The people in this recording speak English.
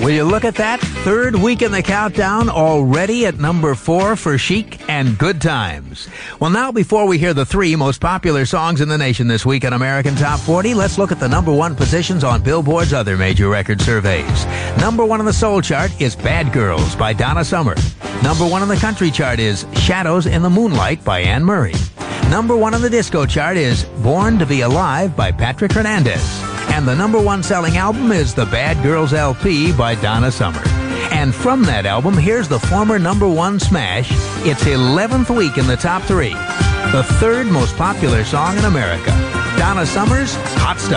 Will you look at that? Third week in the countdown, already at number 4 for Chic and Good Times. Well, now before we hear the 3 most popular songs in the nation this week on American Top 40, let's look at the number 1 positions on Billboard's other major record surveys. Number 1 on the soul chart is Bad Girls by Donna Summer. Number 1 on the country chart is Shadows in the Moonlight by Anne Murray. Number 1 on the disco chart is Born to Be Alive by Patrick Hernandez. And the number 1 selling album is The Bad Girls LP by Donna Summer. And from that album, here's the former number 1 smash. It's 11th week in the top 3. The third most popular song in America. Donna Summer's Hot Stuff.